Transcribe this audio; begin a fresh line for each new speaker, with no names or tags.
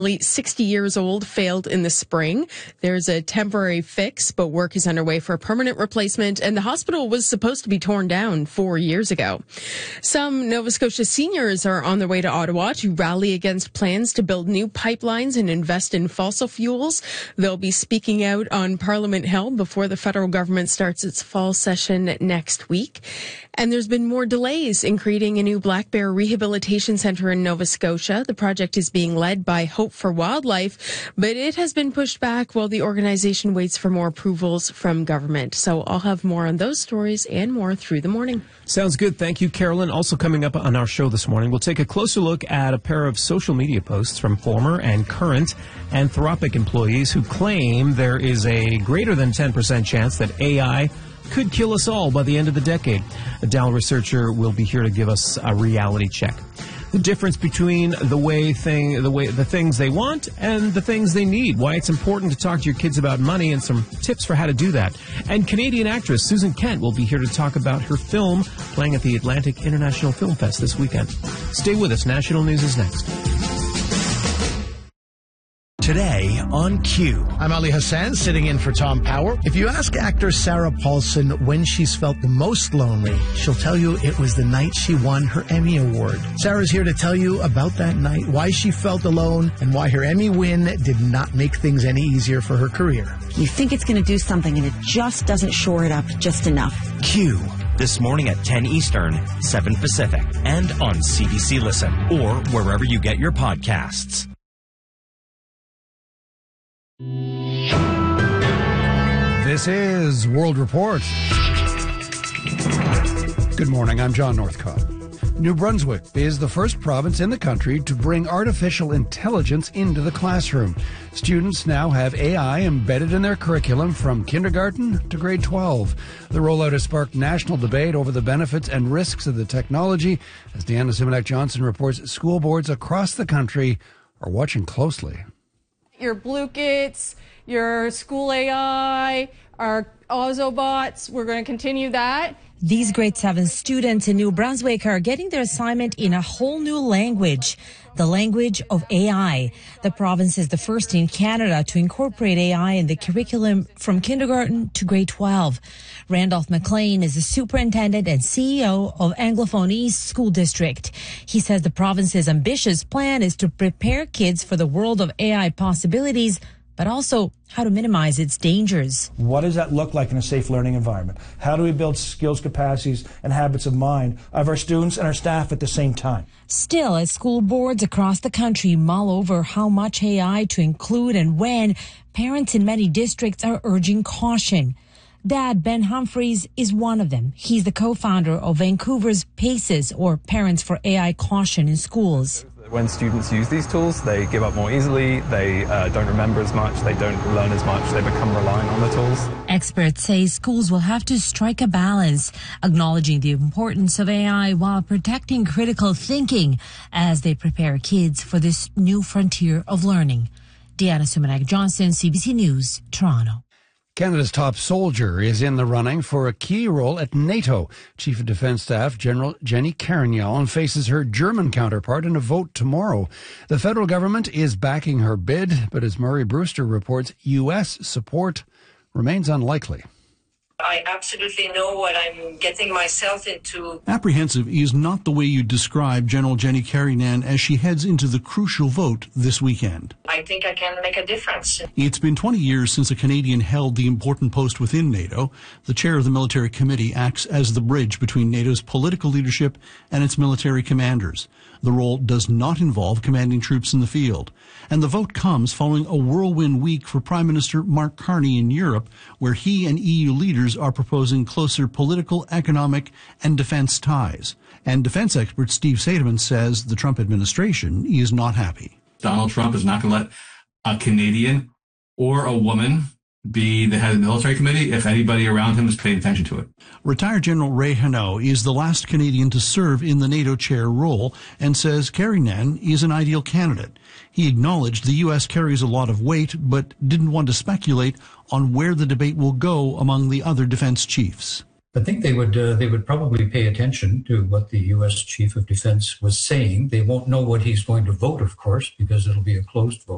60 years old, failed in the spring. There's a temporary fix, but work is underway for a permanent replacement, and the hospital was supposed to be torn down 4 years ago. Some Nova Scotia seniors are on their way to Ottawa to rally against plans to build new pipelines and invest in fossil fuels. They'll be speaking out on Parliament Hill before the federal government starts its fall session next week. And there's been more delays in creating a new Black Bear Rehabilitation Centre in Nova Scotia. The project is being led by Hope for Wildlife, but it has been pushed back while the organization waits for more approvals from government. So I'll have more on those stories and more through the morning.
Sounds good. Thank you, Carolyn. Also coming up on our show this morning, we'll take a closer look at a pair of social media posts from former and current Anthropic employees who claim there is a greater than 10% chance that AI could kill us all by the end of the decade. A Dow researcher will be here to give us a reality check. The difference between the things they want and the things they need. Why it's important to talk to your kids about money and some tips for how to do that. And Canadian actress Susan Kent will be here to talk about her film playing at the Atlantic International Film Fest this weekend. Stay with us. National News is next.
Today on Q.
I'm Ali Hassan, sitting in for Tom Power. If you ask actor Sarah Paulson when she's felt the most lonely, she'll tell you it was the night she won her Emmy Award. Sarah's here to tell you about that night, why she felt alone, and why her Emmy win did not make things any easier for her career.
You think it's going to do something, and it just doesn't shore it up just enough.
Q. This morning at 10 Eastern, 7 Pacific, and on CBC Listen, or wherever you get your podcasts.
This is World Report. Good morning, I'm John Northcott. New Brunswick is the first province in the country to bring artificial intelligence into the classroom. Students now have AI embedded in their curriculum from kindergarten to grade 12. The rollout has sparked national debate over the benefits and risks of the technology. As Deanna Simonek-Johnson reports, school boards across the country are watching closely.
Your Blue-Kits, your School AI, our Ozobots, we're going to continue that.
These grade 7 students in New Brunswick are getting their assignment in a whole new language, the language of AI. The province is the first in Canada to incorporate AI in the curriculum from kindergarten to grade 12. Randolph McLean is the superintendent and CEO of Anglophone East School District. He says the province's ambitious plan is to prepare kids for the world of AI possibilities, but also how to minimize its dangers.
What does that look like in a safe learning environment? How do we build skills, capacities, and habits of mind of our students and our staff at the same time?
Still, as school boards across the country mull over how much AI to include and when, parents in many districts are urging caution. Dad Ben Humphreys is one of them. He's the co-founder of Vancouver's PACES, or Parents for AI Caution in Schools.
When students use these tools, they give up more easily, they don't remember as much, they don't learn as much, they become reliant on the tools.
Experts say schools will have to strike a balance, acknowledging the importance of AI while protecting critical thinking as they prepare kids for this new frontier of learning. Deanna Simonek-Johnson, CBC News, Toronto.
Canada's top soldier is in the running for a key role at NATO. Chief of Defence Staff General Jenny Carignan faces her German counterpart in a vote tomorrow. The federal government is backing her bid, but as Murray Brewster reports, U.S. support remains unlikely.
I absolutely know what I'm getting myself into.
Apprehensive is not the way you describe General Jenny Carignan as she heads into the crucial vote this weekend.
I think I can make a difference.
It's been 20 years since a Canadian held the important post within NATO. The chair of the military committee acts as the bridge between NATO's political leadership and its military commanders. The role does not involve commanding troops in the field. And the vote comes following a whirlwind week for Prime Minister Mark Carney in Europe, where he and EU leaders are proposing closer political, economic, and defense ties. And defense expert Steve Seidemann says the Trump administration is not happy.
Donald Trump is not going to let a Canadian or a woman be the head of the military committee if anybody around him is paying attention to it.
Retired General Ray Hanaud is the last Canadian to serve in the NATO chair role and says Carignan is an ideal candidate. He acknowledged the U.S. carries a lot of weight, but didn't want to speculate on where the debate will go among the other defense chiefs.
I think they would probably pay attention to what the U.S. Chief of Defense was saying. They won't know what he's going to vote, of course, because it'll be a closed vote.